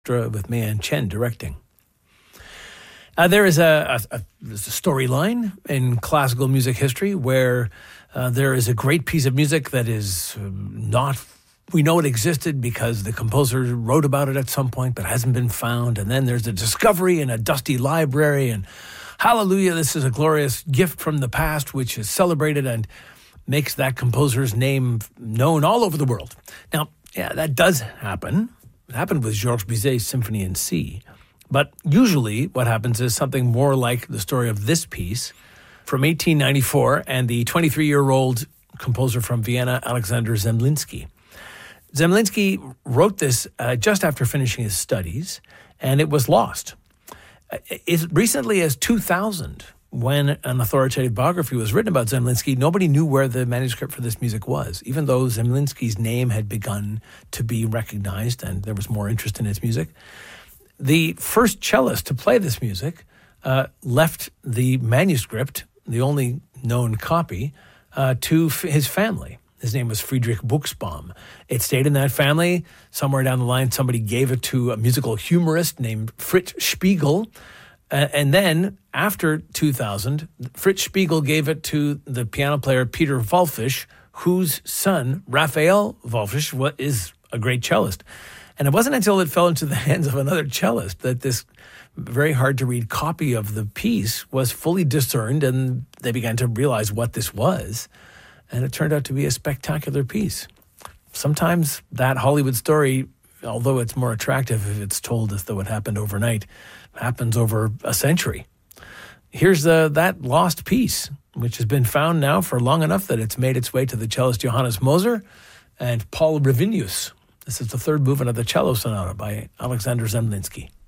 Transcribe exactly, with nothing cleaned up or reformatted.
with Mayan Chen directing. Uh, there is a, a, a, a storyline in classical music history where uh, there is a great piece of music that is not, we know it existed because the composer wrote about it at some point, but hasn't been found. And then there's a discovery in a dusty library, and hallelujah, this is a glorious gift from the past, which is celebrated and makes that composer's name known all over the world. Now, yeah, that does happen. It happened with Georges Bizet's Symphony in C. But usually what happens is something more like the story of this piece from eighteen ninety-four and the twenty-three-year-old composer from Vienna, Alexander Zemlinsky. Zemlinsky wrote this uh, just after finishing his studies, and it was lost. As recently as two thousand, when an authoritative biography was written about Zemlinsky, nobody knew where the manuscript for this music was, even though Zemlinsky's name had begun to be recognized and there was more interest in his music. The first cellist to play this music uh, left the manuscript, the only known copy, uh, to f- his family. His name was Friedrich Buxbaum. It stayed in that family. Somewhere down the line, somebody gave it to a musical humorist named Fritz Spiegel. Uh, and then, after two thousand, Fritz Spiegel gave it to the piano player Peter Wallfisch, whose son, Raphael Wallfisch, is a great cellist. And it wasn't until it fell into the hands of another cellist that this very hard-to-read copy of the piece was fully discerned, and they began to realize what this was. And it turned out to be a spectacular piece. Sometimes that Hollywood story, although it's more attractive if it's told as though it happened overnight, happens over a century. Here's the, that lost piece, which has been found now for long enough that it's made its way to the cellist Johannes Moser and Paul Revinius. This is the third movement of the Cello Sonata by Alexander Zemlinsky.